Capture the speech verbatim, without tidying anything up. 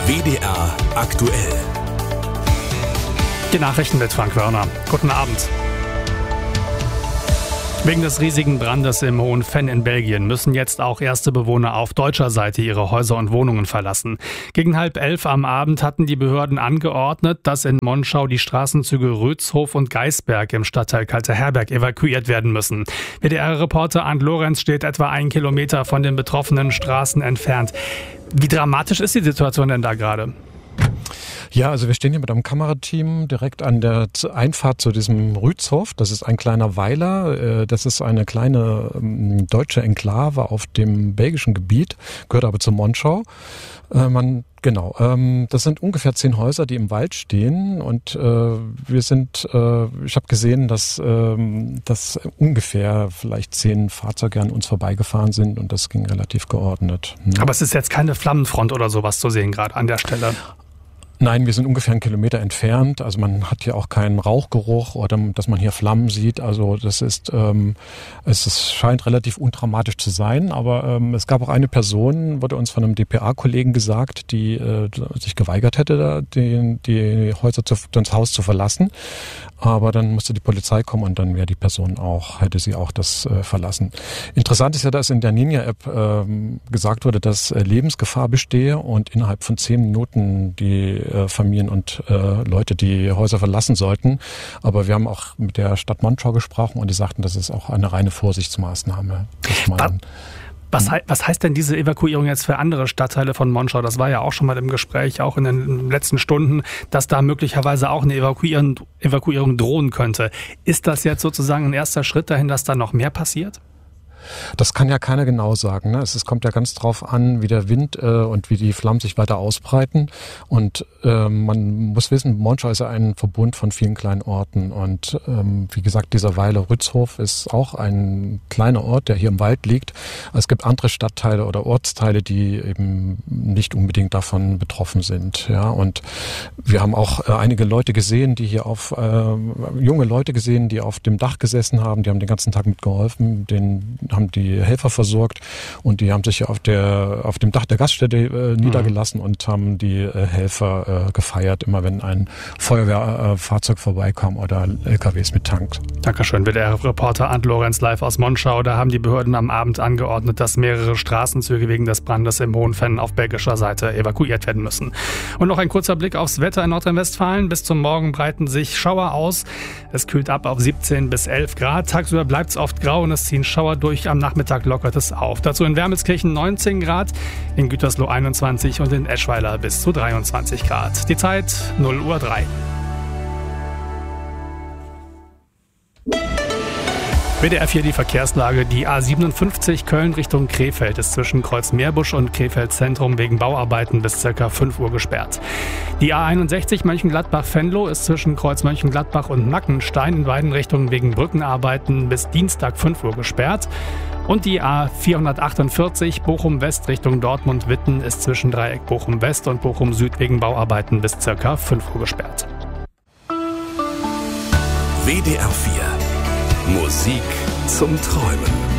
W D R aktuell. Die Nachrichten mit Frank Wörner. Guten Abend. Wegen des riesigen Brandes im Hohen Venn in Belgien müssen jetzt auch erste Bewohner auf deutscher Seite ihre Häuser und Wohnungen verlassen. Gegen halb elf am Abend hatten die Behörden angeordnet, dass in Monschau die Straßenzüge Rötshof und Geisberg im Stadtteil Kalte Herberg evakuiert werden müssen. W D R-Reporter Arndt Lorenz steht etwa einen Kilometer von den betroffenen Straßen entfernt. Wie dramatisch ist die Situation denn da gerade? Ja, also wir stehen hier mit einem Kamerateam direkt an der Einfahrt zu diesem Rützhof. Das ist ein kleiner Weiler. Das ist eine kleine deutsche Enklave auf dem belgischen Gebiet, gehört aber zu Monschau. Man, genau, das sind ungefähr zehn Häuser, die im Wald stehen. Und wir sind, ich habe gesehen, dass, dass ungefähr vielleicht zehn Fahrzeuge an uns vorbeigefahren sind und das ging relativ geordnet. Aber es ist jetzt keine Flammenfront oder sowas zu sehen gerade an der Stelle? Nein, wir sind ungefähr einen Kilometer entfernt. Also man hat hier auch keinen Rauchgeruch oder dass man hier Flammen sieht. Also das ist, ähm, es ist, scheint relativ undramatisch zu sein. Aber ähm, es gab auch eine Person, wurde uns von einem D P A-Kollegen gesagt, die äh, sich geweigert hätte, da die, die Häuser zu, das Haus zu verlassen. Aber dann musste die Polizei kommen und dann wäre die Person auch, hätte sie auch das äh, verlassen. Interessant ist ja, dass in der Ninja-App ähm, gesagt wurde, dass äh, Lebensgefahr bestehe und innerhalb von zehn Minuten die äh, Familien und äh, Leute die Häuser verlassen sollten. Aber wir haben auch mit der Stadt Monschau gesprochen und die sagten, das ist auch eine reine Vorsichtsmaßnahme. Dass man Was, was heißt denn diese Evakuierung jetzt für andere Stadtteile von Monschau? Das war ja auch schon mal im Gespräch, auch in den letzten Stunden, dass da möglicherweise auch eine Evakuierung, Evakuierung drohen könnte. Ist das jetzt sozusagen ein erster Schritt dahin, dass da noch mehr passiert? Das kann ja keiner genau sagen. Ne? Es, es kommt ja ganz drauf an, wie der Wind äh, und wie die Flammen sich weiter ausbreiten. Und äh, man muss wissen, Monschau ist ja ein Verbund von vielen kleinen Orten. Und ähm, wie gesagt, dieser Weiler Rützhof ist auch ein kleiner Ort, der hier im Wald liegt. Es gibt andere Stadtteile oder Ortsteile, die eben nicht unbedingt davon betroffen sind. Ja, und wir haben auch äh, einige Leute gesehen, die hier auf äh, junge Leute gesehen, die auf dem Dach gesessen haben. Die haben den ganzen Tag mitgeholfen, den haben die Helfer versorgt und die haben sich auf der auf dem Dach der Gaststätte äh, niedergelassen mhm. und haben die äh, Helfer äh, gefeiert, immer wenn ein Feuerwehrfahrzeug äh, vorbeikam oder L K Ws mit Tank. Dankeschön. W D R-Reporter Arndt Lorenz live aus Monschau. Da haben die Behörden am Abend angeordnet, dass mehrere Straßenzüge wegen des Brandes im Hohen Venn auf belgischer Seite evakuiert werden müssen. Und noch ein kurzer Blick aufs Wetter in Nordrhein-Westfalen. Bis zum Morgen breiten sich Schauer aus. Es kühlt ab auf siebzehn bis elf Grad. Tagsüber bleibt es oft grau und es ziehen Schauer durch. Am Nachmittag lockert es auf. Dazu in Wermelskirchen neunzehn Grad, in Gütersloh einundzwanzig und in Eschweiler bis zu dreiundzwanzig Grad. Die Zeit null Uhr drei. W D R vier die Verkehrslage. Die A siebenundfünfzig Köln Richtung Krefeld ist zwischen Kreuzmeerbusch und Krefeld Zentrum wegen Bauarbeiten bis ca. fünf Uhr gesperrt. Die A einundsechzig Mönchengladbach-Venlo ist zwischen Kreuz Mönchengladbach und Nackenstein in beiden Richtungen wegen Brückenarbeiten bis Dienstag fünf Uhr gesperrt. Und die A vierhundertachtundvierzig Bochum-West Richtung Dortmund-Witten ist zwischen Dreieck Bochum-West und Bochum-Süd wegen Bauarbeiten bis ca. fünf Uhr gesperrt. W D R vier Musik zum Träumen.